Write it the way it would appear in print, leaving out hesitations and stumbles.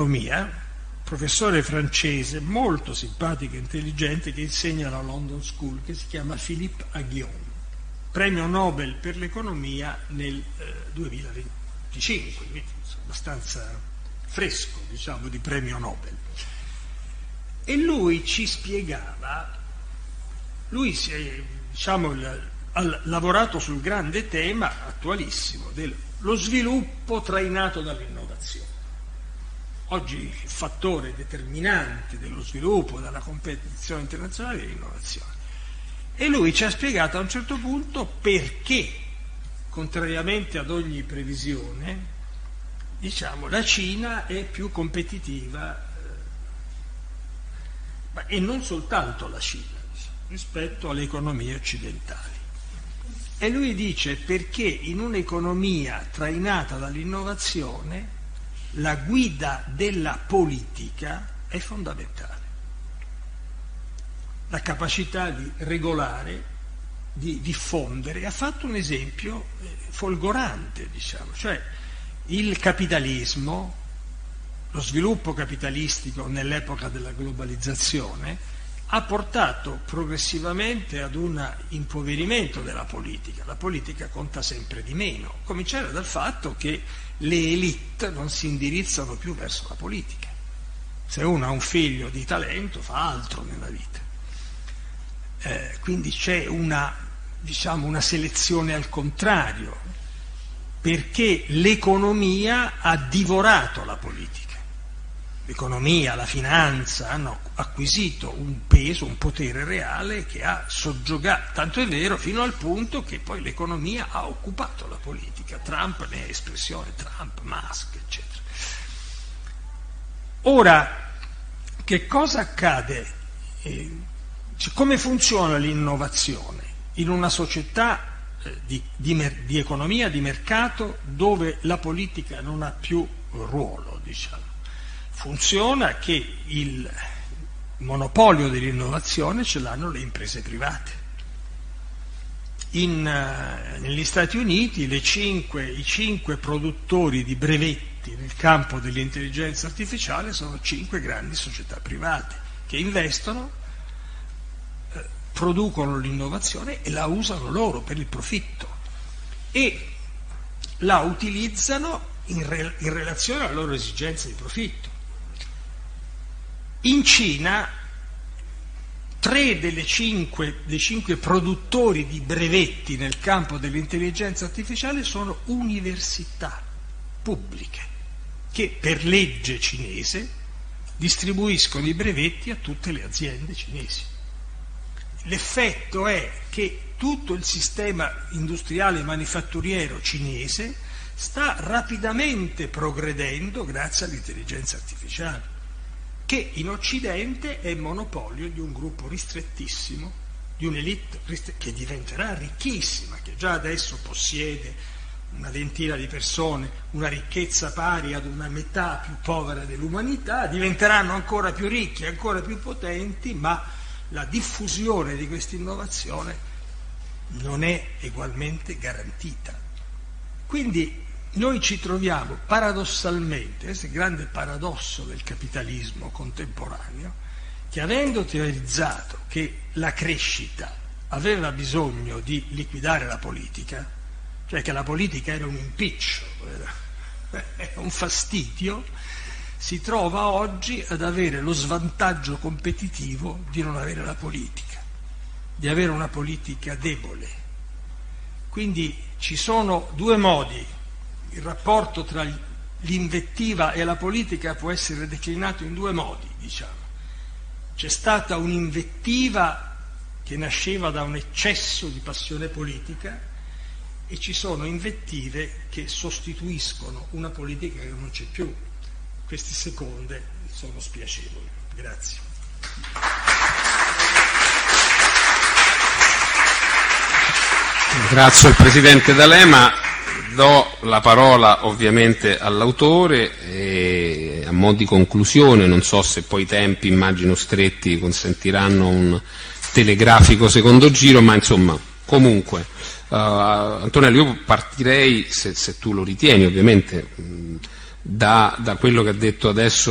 professore francese molto simpatico e intelligente che insegna alla London School, che si chiama Philippe Aghion, premio Nobel per l'economia nel 2025, quindi abbastanza fresco, diciamo, di premio Nobel. E lui ci spiegava, lui ha lavorato sul grande tema attualissimo dello sviluppo trainato dall'innovazione. Oggi il fattore determinante dello sviluppo, della competizione internazionale è l'innovazione. E lui ci ha spiegato a un certo punto perché, contrariamente ad ogni previsione, diciamo, la Cina è più competitiva, e non soltanto la Cina, rispetto alle economie occidentali. E lui dice perché in un'economia trainata dall'innovazione la guida della politica è fondamentale. La capacità di regolare, di diffondere. Ha fatto un esempio folgorante, diciamo, cioè il capitalismo, lo sviluppo capitalistico nell'epoca della globalizzazione ha portato progressivamente ad un impoverimento della politica. La politica conta sempre di meno, cominciare dal fatto che le élite non si indirizzano più verso la politica. Se uno ha un figlio di talento fa altro nella vita. Quindi c'è una selezione al contrario, perché l'economia ha divorato la politica. L'economia, la finanza hanno acquisito un peso, un potere reale che ha soggiogato, tanto è vero fino al punto che poi l'economia ha occupato la politica. Trump ne è espressione, Trump, Musk, eccetera. Ora, che cosa accade? Come funziona l'innovazione in una società di economia, di mercato, dove la politica non ha più ruolo, diciamo? Funziona che il monopolio dell'innovazione ce l'hanno le imprese private. Negli Stati Uniti i 5 produttori di brevetti nel campo dell'intelligenza artificiale sono 5 grandi società private che investono, producono l'innovazione e la usano loro per il profitto e la utilizzano in relazione alle loro esigenze di profitto. In Cina 3 dei 5 produttori di brevetti nel campo dell'intelligenza artificiale sono università pubbliche che per legge cinese distribuiscono i brevetti a tutte le aziende cinesi. L'effetto è che tutto il sistema industriale manifatturiero cinese sta rapidamente progredendo grazie all'intelligenza artificiale, che in Occidente è monopolio di un gruppo ristrettissimo, di un'elite che diventerà ricchissima, che già adesso possiede una ventina di persone, una ricchezza pari ad una metà più povera dell'umanità, diventeranno ancora più ricchi, ancora più potenti, ma la diffusione di questa innovazione non è egualmente garantita. Quindi noi ci troviamo paradossalmente, questo è il grande paradosso del capitalismo contemporaneo, che avendo teorizzato che la crescita aveva bisogno di liquidare la politica, cioè che la politica era un impiccio, era un fastidio, si trova oggi ad avere lo svantaggio competitivo di non avere la politica, di avere una politica debole. Quindi ci sono due modi. Il rapporto tra l'invettiva e la politica può essere declinato in due modi, diciamo. C'è stata un'invettiva che nasceva da un eccesso di passione politica e ci sono invettive che sostituiscono una politica che non c'è più. Queste seconde sono spiacevoli. Grazie. Grazie al Presidente D'Alema. Do la parola ovviamente all'autore e a mo' di conclusione, non so se poi i tempi, immagino stretti, consentiranno un telegrafico secondo giro, ma insomma, comunque, Antonello, io partirei, se tu lo ritieni ovviamente, da quello che ha detto adesso